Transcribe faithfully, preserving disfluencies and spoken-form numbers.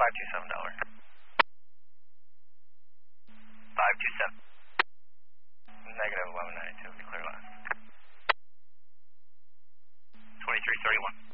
five two seven dollar. five two seven. Negative eleven ninety-two, be clear last. twenty-three thirty-one.